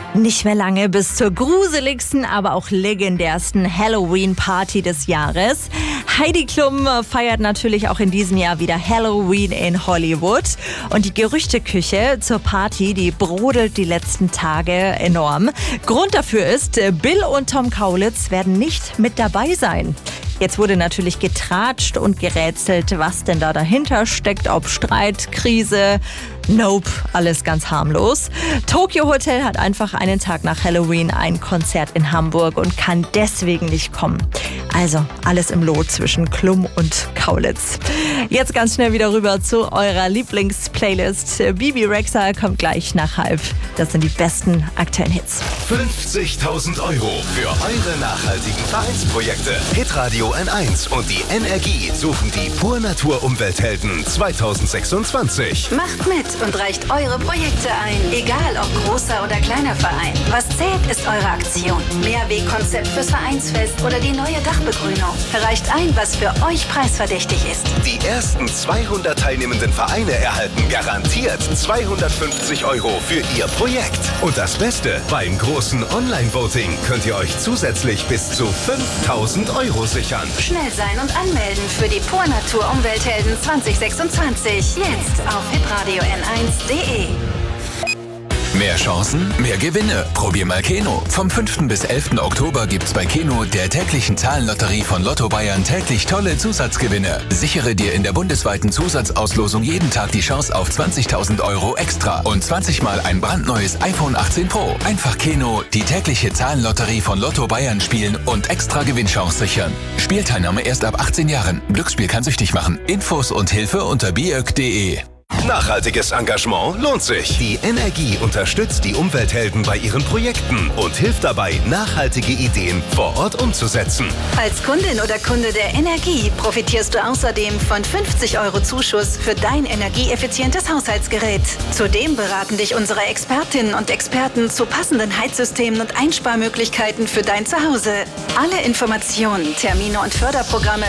Nicht mehr lange bis zur gruseligsten, aber auch legendärsten Halloween-Party des Jahres. Heidi Klum feiert natürlich auch in diesem Jahr wieder Halloween in Hollywood. Und die Gerüchteküche zur Party, die brodelt die letzten Tage enorm. Grund dafür ist, Bill und Tom Kaulitz werden nicht mit dabei sein. Jetzt wurde natürlich getratscht und gerätselt, was denn da dahinter steckt, ob Streit, Krise. Nope, alles ganz harmlos. Tokyo Hotel hat einfach einen Tag nach Halloween ein Konzert in Hamburg und kann deswegen nicht kommen. Also alles im Lot zwischen Klum und Kaulitz. Jetzt ganz schnell wieder rüber zu eurer Lieblingsplaylist. Bibi Rexha kommt gleich nach 12:30. Das sind die besten aktuellen Hits. 50.000 € für eure nachhaltigen Vereinsprojekte. Hitradio N1 und die Energie suchen die Pur Natur Umwelthelden 2026. Macht mit und reicht eure Projekte ein. Egal ob großer oder kleiner Verein. Was zählt, ist eure Aktion. Mehrwegkonzept fürs Vereinsfest oder die neue Dachbegrünung. Reicht ein, was für euch preisverdächtig ist. Die ersten 200 teilnehmenden Vereine erhalten garantiert 250 € für ihr Projekt. Und das Beste, beim großen Online-Voting könnt ihr euch zusätzlich bis zu 5.000 € sichern. Schnell sein und anmelden für die Pur Natur Umwelthelden 2026. Jetzt auf hitradio n1.de. Mehr Chancen, mehr Gewinne. Probier mal Keno. Vom 5. bis 11. Oktober gibt's bei Keno, der täglichen Zahlenlotterie von Lotto Bayern, täglich tolle Zusatzgewinne. Sichere dir in der bundesweiten Zusatzauslosung jeden Tag die Chance auf 20.000 € extra und 20 Mal ein brandneues iPhone 18 Pro. Einfach Keno, die tägliche Zahlenlotterie von Lotto Bayern spielen und extra Gewinnchance sichern. Spielteilnahme erst ab 18 Jahren. Glücksspiel kann süchtig machen. Infos und Hilfe unter biök.de. Nachhaltiges Engagement lohnt sich. Die Energie unterstützt die Umwelthelden bei ihren Projekten und hilft dabei, nachhaltige Ideen vor Ort umzusetzen. Als Kundin oder Kunde der Energie profitierst du außerdem von 50 € Zuschuss für dein energieeffizientes Haushaltsgerät. Zudem beraten dich unsere Expertinnen und Experten zu passenden Heizsystemen und Einsparmöglichkeiten für dein Zuhause. Alle Informationen, Termine und Förderprogramme